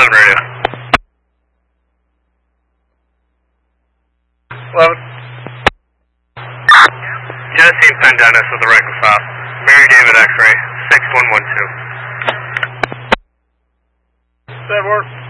11 radio. 11. Genesee Penn Dennis with the Rankin South. Mary David X-ray, 6112. That work?